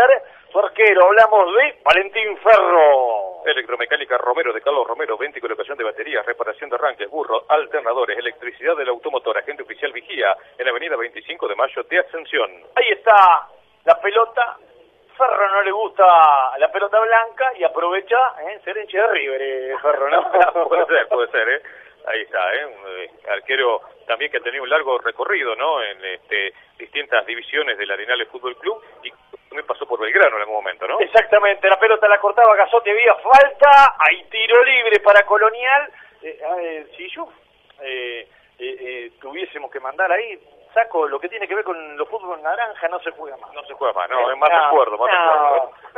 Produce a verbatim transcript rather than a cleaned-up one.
ser su arquero. Hablamos de Valentín Ferro. Electromecánica Romero, de Carlos Romero, venta y colocación de baterías, reparación de arranques, burros, alternadores, electricidad del automotor, agente oficial vigía, en la avenida veinticinco de mayo de Ascensión. Ahí está la pelota. Ferro no le gusta la pelota blanca y aprovecha ¿eh? ser hincha de River, eh, Ferro, ¿no? Puede ser, puede ser, ¿eh? Ahí está, ¿eh? Un eh, arquero también que ha tenido un largo recorrido, ¿no? En este, distintas divisiones del Arenales Fútbol Club y también pasó por Belgrano en algún momento, ¿no? Exactamente, la pelota la cortaba Gazotti, había falta, hay tiro libre para Colonial. Eh, eh, si yo eh, eh, eh, tuviésemos que mandar ahí, saco lo que tiene que ver con los fútbol naranja, no se juega más. No se juega más, no, Eh, es más no, recuerdo, más no. recuerdo.